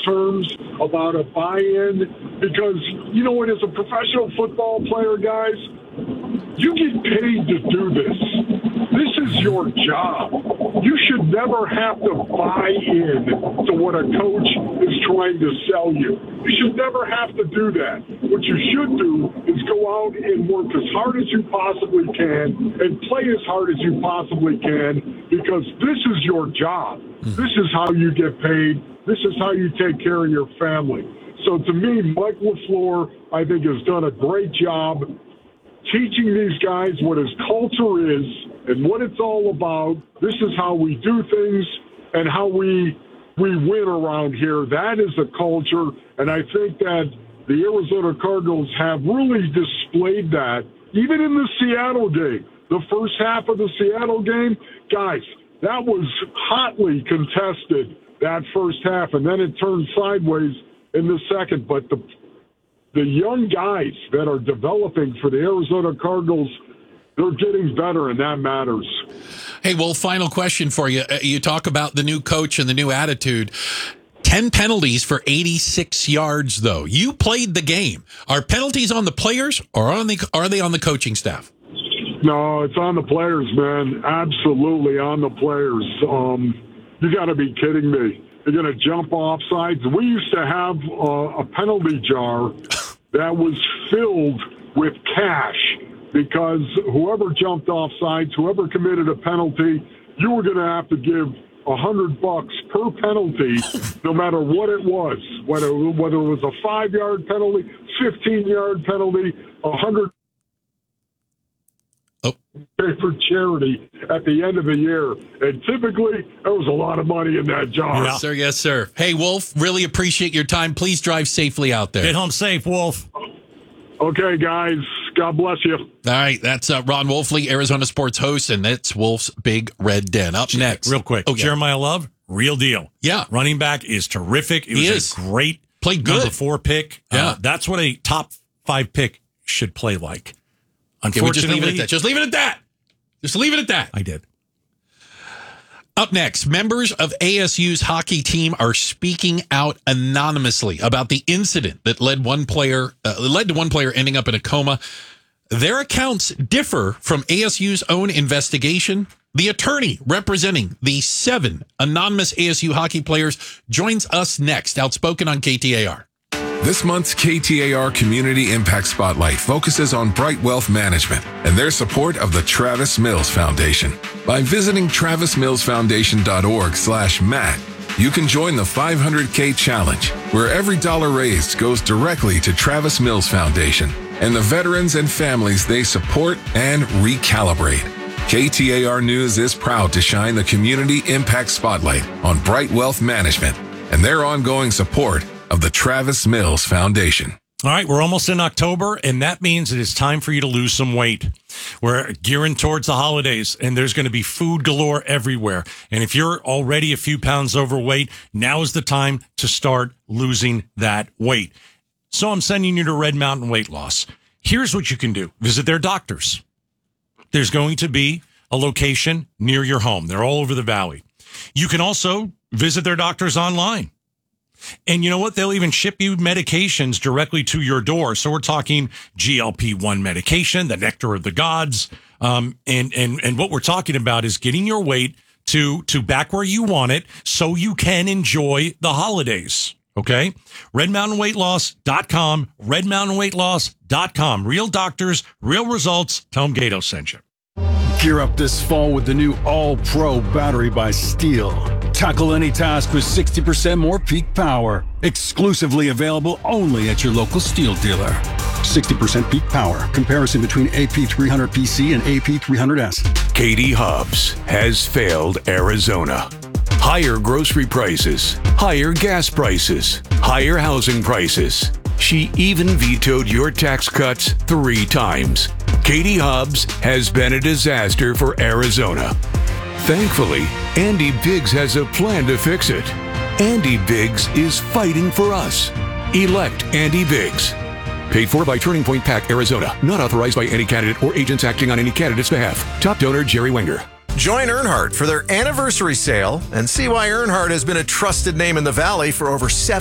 terms about a buy-in because, you know what, as a professional football player, guys, you get paid to do this. This is your job. You should never have to buy in to what a coach is trying to sell you. You should never have to do that. What you should do is go out and work as hard as you possibly can and play as hard as you possibly can because this is your job. This is how you get paid. This is how you take care of your family. So to me, Mike LaFleur, I think, has done a great job teaching these guys what his culture is and what it's all about. This is how we do things and how we win around here. That is the culture, and I think that the Arizona Cardinals have really displayed that. Even in the Seattle game, the first half of the Seattle game, guys, that was hotly contested, that first half, and then it turned sideways in the second. But the young guys that are developing for the Arizona Cardinals, they're getting better, and that matters. Hey, well, final question for you. You talk about the new coach and the new attitude. 10 penalties for 86 yards, though. You played the game. Are penalties on the players, or are they on the coaching staff? No, it's on the players, man. Absolutely on the players. You got to be kidding me. They're going to jump off sides. We used to have a penalty jar that was filled with cash because whoever jumped off sides, whoever committed a penalty, you were going to have to give $100 per penalty, no matter what it was, whether it was a 5-yard penalty, 15-yard penalty, 100 for charity at the end of the year. And typically, there was a lot of money in that jar. Yes, sir. Yes, sir. Hey, Wolf, really appreciate your time. Please drive safely out there. Get home safe, Wolf. Okay, guys. God bless you. All right. That's Ron Wolfley, Arizona sports host, and that's Wolf's Big Red Den. Up next. Real quick. Oh, yeah. Jeremiah Love, real deal. Yeah. Running back is terrific. It was a great played good. number 4 pick. Yeah. That's what a top 5 pick should play like. Unfortunately, just leave it at that. Just leave it at that. Just leave it at that. I did. Up next, members of ASU's hockey team are speaking out anonymously about the incident that led to one player ending up in a coma. Their accounts differ from ASU's own investigation. The attorney representing the 7 anonymous ASU hockey players joins us next. Outspoken on KTAR. This month's KTAR Community Impact Spotlight focuses on Bright Wealth Management and their support of the Travis Mills Foundation. By visiting travismillsfoundation.org/Matt, you can join the 500K Challenge, where every dollar raised goes directly to Travis Mills Foundation and the veterans and families they support and recalibrate. KTAR News is proud to shine the Community Impact Spotlight on Bright Wealth Management and their ongoing support of the Travis Mills Foundation. All right, we're almost in October, and that means it is time for you to lose some weight. We're gearing towards the holidays, and there's going to be food galore everywhere. And if you're already a few pounds overweight, now is the time to start losing that weight. So I'm sending you to Red Mountain Weight Loss. Here's what you can do. Visit their doctors. There's going to be a location near your home. They're all over the valley. You can also visit their doctors online. And you know what? They'll even ship you medications directly to your door. So we're talking GLP-1 medication, the nectar of the gods. And what we're talking about is getting your weight to back where you want it so you can enjoy the holidays. Okay? RedMountainWeightLoss.com, RedMountainWeightLoss.com. Real doctors, real results. Tell them Gato sent you. Gear up this fall with the new All-Pro battery by Steel. Tackle any task with 60% more peak power. Exclusively available only at your local Steel dealer. 60% peak power. Comparison between AP300PC and AP300S. Katie Hobbs has failed Arizona. Higher grocery prices, higher gas prices, higher housing prices. She even vetoed your tax cuts 3 times. Katie Hobbs has been a disaster for Arizona. Thankfully, Andy Biggs has a plan to fix it. Andy Biggs is fighting for us. Elect Andy Biggs. Paid for by Turning Point PAC, Arizona. Not authorized by any candidate or agents acting on any candidate's behalf. Top donor, Jerry Wenger. Join Earnhardt for their anniversary sale and see why Earnhardt has been a trusted name in the Valley for over 7